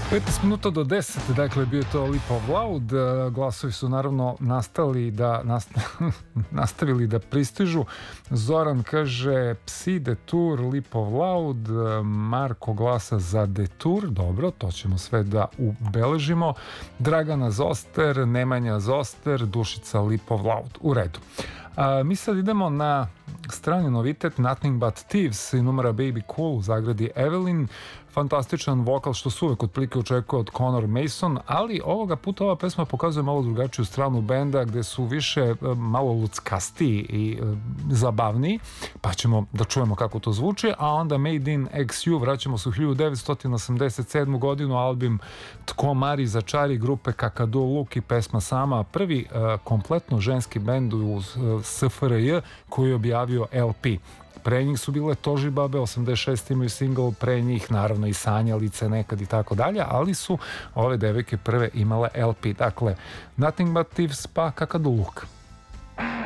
15 minuta do 10, dakle bio je to Leap of Loud, glasovi su naravno nastavili da pristižu. Zoran kaže Psi Detour, Leap of Loud, Marko glasa za Detour, dobro, to ćemo sve da ubeležimo. Dragana Zoster, Nemanja Zoster, Dušica Leap of Loud, u redu. Mi sad idemo na strani novitet Nothing But Thieves i numera Baby Cool u zagradi Evelyn. Fantastičan vokal što se uvek otprilike očekuje od Conor Mason, ali ovoga puta ova pesma pokazuje malo drugačiju stranu benda gde su više malo luckastiji i zabavniji, pa ćemo da čujemo kako to zvuči, a onda Made in XU vraćamo se u 1987. godinu, album Tko mari za čari grupe Kakadu Luk i pesma sama, prvi kompletno ženski bend u SFRJ koji je objavio LP. Pre njih su bile Tožibabe, 86 imaju single, pre njih naravno i Sanjalice nekad i tako dalje, ali su ove devojke prve imale LP. Dakle, Nothing But Thieves pa Kakadu Luk.